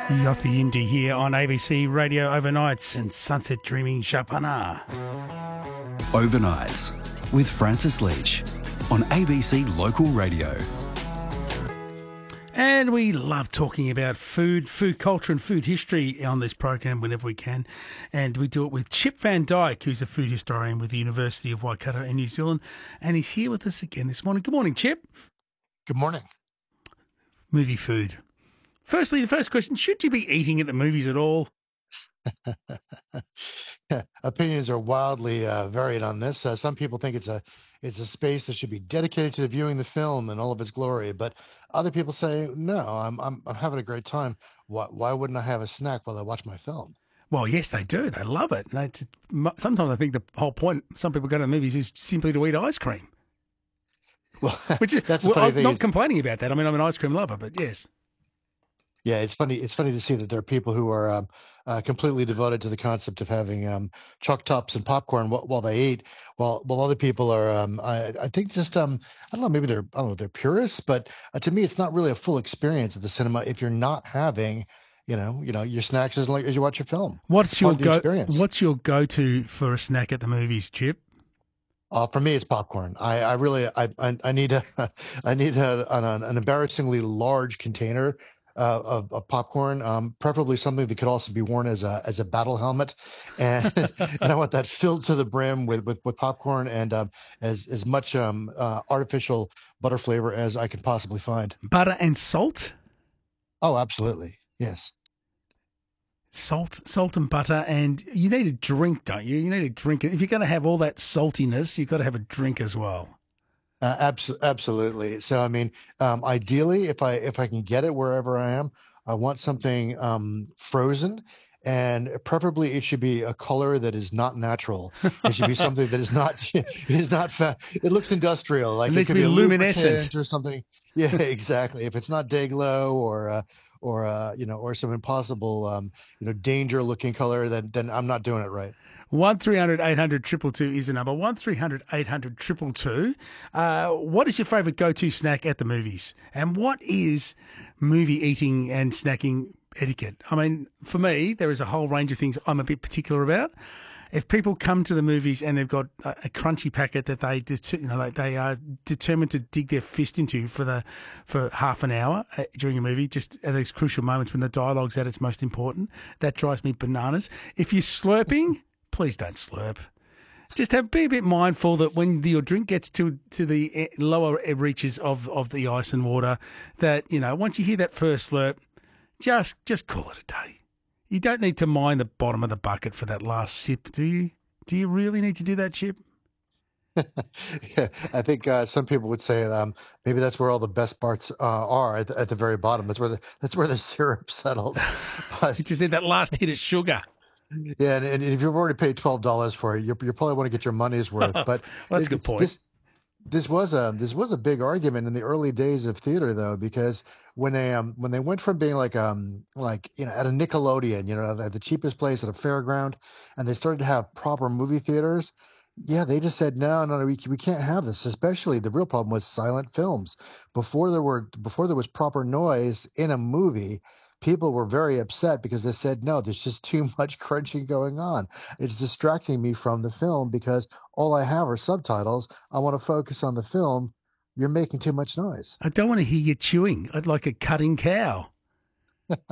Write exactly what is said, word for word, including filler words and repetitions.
Yothi Indy here on A B C Radio Overnights and Sunset Dreaming Chapana. Overnights with Francis Leach on A B C Local Radio. And we love talking about food, food culture and food history on this program whenever we can. And we do it with Chip Van Dyke, who's a food historian with the University of Waikato in New Zealand. And he's here with us again this morning. Good morning, Chip. Good morning. Movie food. Firstly, the first question, should you be eating at the movies at all? Opinions are wildly uh, varied on this. Uh, some people think it's a it's a space that should be dedicated to viewing the film in all of its glory, but other people say no. I'm I'm, I'm having a great time. Why why wouldn't I have a snack while I watch my film? Well, yes, they do. They love it. They, sometimes I think the whole point. Some people go to the movies is simply to eat ice cream. Well, which is that's well, I'm thing not is, complaining about that. I mean, I'm an ice cream lover, but yes. Yeah, it's funny. It's funny to see that there are people who are um, uh, completely devoted to the concept of having um, chalk tops and popcorn while, while they eat, while while other people are, um, I, I think, just um, I don't know, maybe they're I don't know, they're purists, but uh, to me, it's not really a full experience at the cinema if you're not having, you know, you know, your snacks as like as you watch your film. What's It's your part of the go? experience. What's your go-to for a snack at the movies, Chip? Uh, for me, it's popcorn. I, I really, I, I, I need a, I need a, an, an embarrassingly large container uh, of, of popcorn, um, preferably something that could also be worn as a, as a battle helmet, and and I want that filled to the brim with, with, with popcorn and um, as as much um, uh, artificial butter flavor as I can possibly find. Butter and salt. Oh, absolutely, yes. Salt, salt and butter, and you need a drink, don't you? You need a drink. If you're going to have all that saltiness, you've got to have a drink as well. Uh, abs- absolutely. So, I mean, um, ideally, if I if I can get it wherever I am, I want something um, frozen, and preferably it should be a color that is not natural. It should be something that is not is not fa- it looks industrial, like It it needs could to be be a luminescent. lubricant or something. Yeah, exactly. If it's not day glow or uh, or uh, you know, or some impossible um, you know, danger looking color, then then I'm not doing it right. One three hundred eight hundred two two two is the number. One three hundred eight hundred two two two. Uh, what is your favourite go-to snack at the movies? And what is movie eating and snacking etiquette? I mean, for me, there is a whole range of things I'm a bit particular about. If people come to the movies and they've got a, a crunchy packet that they, you know, like they are determined to dig their fist into for the for half an hour during a movie, just at these crucial moments when the dialogue's at its most important, that drives me bananas. If you're slurping, please don't slurp. Just have be a bit mindful that when the, your drink gets to to the lower reaches of, of the ice and water, that, you know, once you hear that first slurp, just just call it a day. You don't need to mind the bottom of the bucket for that last sip, do you? Do you really need to do that, Chip? Yeah, I think uh, some people would say um, maybe that's where all the best parts uh, are at the, at the very bottom. That's where the that's where the syrup settles. But You just need that last hit of sugar. yeah, and, and if you've already paid twelve dollars for it, you you probably want to get your money's worth. But Well, that's a it- good point. This, this was a this was a big argument in the early days of theater, though, because when they um when they went from being like um like you know at a Nickelodeon, you know, at the cheapest place at a fairground, and they started to have proper movie theaters. Yeah, they just said no, no, no, we we can't have this. Especially the real problem was silent films. Before there were before there was proper noise in a movie, people were very upset because they said no, there's just too much crunching going on. It's distracting me from the film because all I have are subtitles. I want to focus on the film. You're making too much noise. I don't want to hear you chewing. I'd like a cutting cow.